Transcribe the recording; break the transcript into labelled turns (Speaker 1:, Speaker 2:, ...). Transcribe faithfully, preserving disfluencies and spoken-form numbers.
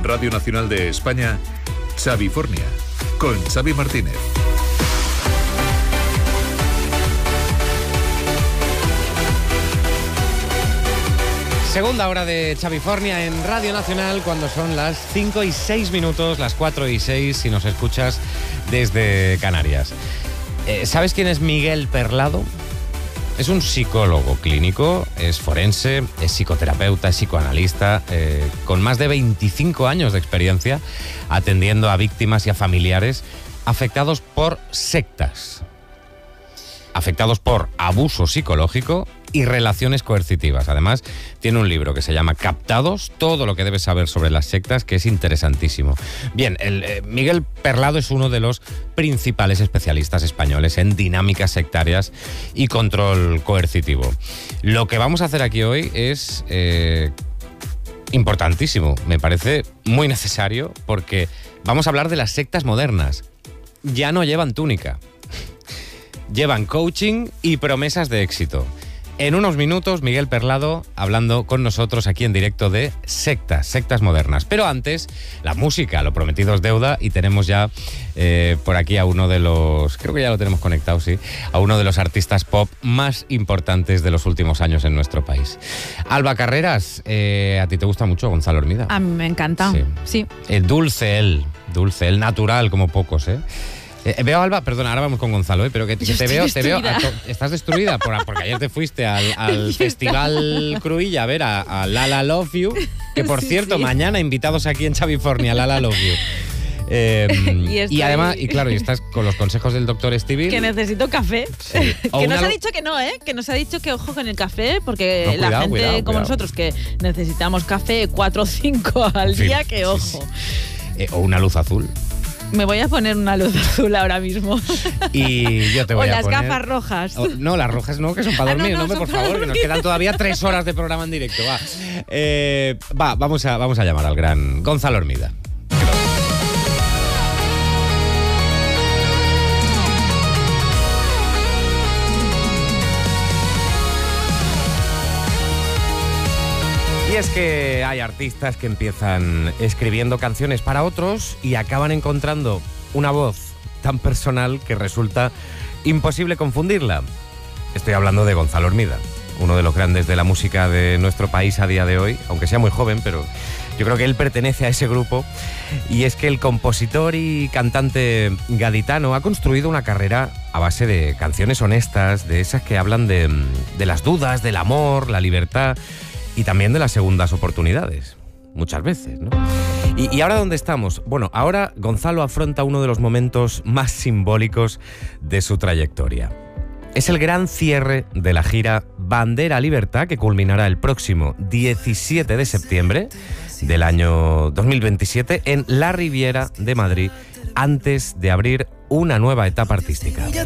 Speaker 1: Radio Nacional de España, Xavifornia, con Xavi Martínez.
Speaker 2: Segunda hora de Xavifornia en Radio Nacional, cuando son las cinco y seis minutos, las cuatro y seis si nos escuchas desde Canarias. Eh, ¿Sabes quién es Miguel Perlado? Es un psicólogo clínico, es forense, es psicoterapeuta, es psicoanalista, eh, con más de veinticinco años de experiencia atendiendo a víctimas y a familiares afectados por sectas, afectados por abuso psicológico y relaciones coercitivas. Además, tiene un libro que se llama Captados, todo lo que debes saber sobre las sectas, que es interesantísimo. Bien, el, eh, Miguel Perlado es uno de los principales especialistas españoles en dinámicas sectarias y control coercitivo. Lo que vamos a hacer aquí hoy es eh, importantísimo, me parece muy necesario, porque vamos a hablar de las sectas modernas. Ya no llevan túnica, llevan coaching y promesas de éxito. En unos minutos, Miguel Perlado hablando con nosotros aquí en directo de sectas, sectas modernas. Pero antes, la música, lo prometido es deuda, y tenemos ya eh, por aquí a uno de los, creo que ya lo tenemos conectado, sí, a uno de los artistas pop más importantes de los últimos años en nuestro país. Alba Carreras, eh, a ti te gusta mucho Gonzalo Hermida.
Speaker 3: A mí me encanta, sí. sí.
Speaker 2: Eh, dulce él, dulce él, natural como pocos, ¿eh? Eh, veo a Alba, perdona, ahora vamos con Gonzalo, ¿eh? pero que, que te veo, te veo, a, estás destruida por, porque ayer te fuiste al, al Festival Cruïlla a ver a, a Lala Love You, que por sí, cierto, sí. mañana invitados aquí en Xavifornia, Lala Love You. Eh, y, estoy... y además, y claro, y estás con los consejos del doctor Stevie.
Speaker 3: Que necesito café. Sí. Que nos ha dicho que no, ¿eh? Que nos ha dicho que ojo con el café, porque no, cuidado, la gente cuidado, como cuidado. nosotros, que necesitamos café cuatro o cinco al sí, día, que ojo. Sí, sí. Eh,
Speaker 2: o una luz azul.
Speaker 3: Me voy a poner una luz azul ahora mismo.
Speaker 2: Y yo te voy
Speaker 3: o
Speaker 2: a
Speaker 3: las
Speaker 2: poner...
Speaker 3: gafas rojas.
Speaker 2: O, no, las rojas no, que son para dormir. Ah, no, no, no, por favor, dormir. Que nos quedan todavía tres horas de programa en directo. Va, eh, va vamos, a, vamos a llamar al gran Gonzalo Hermida. Y es que hay artistas que empiezan escribiendo canciones para otros y acaban encontrando una voz tan personal que resulta imposible confundirla. Estoy hablando de Gonzalo Hermida, uno de los grandes de la música de nuestro país a día de hoy, aunque sea muy joven, pero yo creo que él pertenece a ese grupo. Y es que el compositor y cantante gaditano ha construido una carrera a base de canciones honestas, de esas que hablan de, de las dudas, del amor, la libertad y también de las segundas oportunidades, muchas veces, ¿no? Y, y ahora, ¿dónde estamos? Bueno, ahora Gonzalo afronta uno de los momentos más simbólicos de su trayectoria. Es el gran cierre de la gira Bandera Libertad, que culminará el próximo diecisiete de septiembre del año dos mil veintisiete en la Riviera de Madrid, antes de abrir una nueva etapa artística.
Speaker 4: Ya